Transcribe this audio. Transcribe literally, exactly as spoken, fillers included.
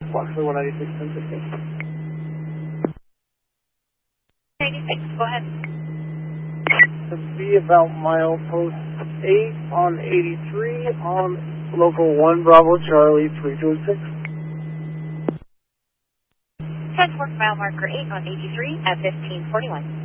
Approximately one ninety-six, ten fifteen. ninety-six, go ahead. To be about mile post eight on eighty-three on local one Bravo Charlie three two six. Transport mile marker eight on eighty-three at fifteen forty-one.